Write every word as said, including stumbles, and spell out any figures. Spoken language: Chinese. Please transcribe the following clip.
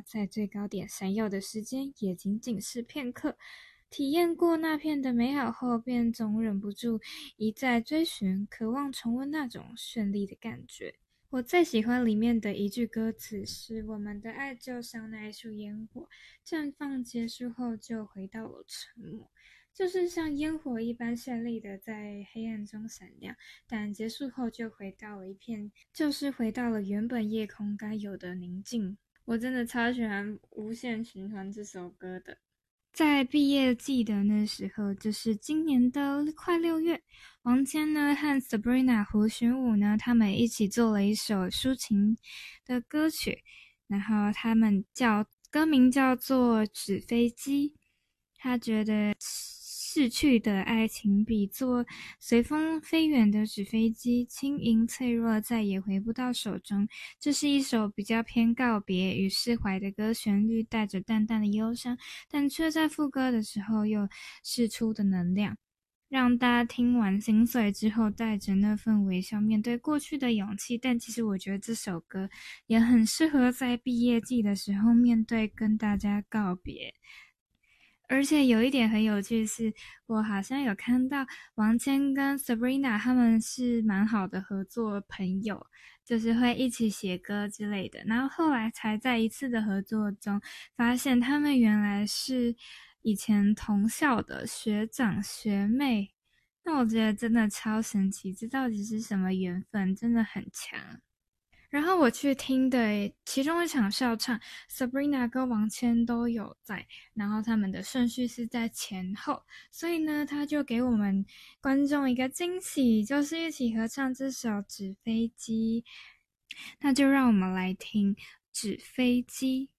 在最高点闪耀的时间也仅仅是片刻。体验过那片的美好后，便总忍不住一再追寻，渴望重温那种绚丽的感觉。我最喜欢里面的一句歌词是：我们的爱就像那一束烟火，绽放结束后就回到了沉默，就是像烟火一般绚丽的在黑暗中闪亮，但结束后就回到了一片，就是回到了原本夜空该有的宁静。我真的超喜欢无限循环这首歌的。在毕业季的那时候，就是今年的快六月，王谦呢和 Sabrina 胡寻武呢，他们一起做了一首抒情的歌曲，然后他们叫歌名叫做《纸飞机》。他觉得逝去的爱情比作随风飞远的纸飞机，轻盈脆弱，再也回不到手中。这是一首比较偏告别与释怀的歌，旋律带着淡淡的忧伤，但却在副歌的时候又释出的能量，让大家听完心碎之后带着那份微笑面对过去的勇气。但其实我觉得这首歌也很适合在毕业季的时候面对跟大家告别。而且有一点很有趣是，我好像有看到王谦跟 Sabrina 他们是蛮好的合作朋友，就是会一起写歌之类的，然后后来才在一次的合作中发现他们原来是以前同校的学长学妹。那我觉得真的超神奇，这到底是什么缘分，真的很强。然后我去听的其中一场校唱 Sabrina 跟王谦都有在，然后他们的顺序是在前后，所以呢他就给我们观众一个惊喜，就是一起合唱这首纸飞机。那就让我们来听纸飞机。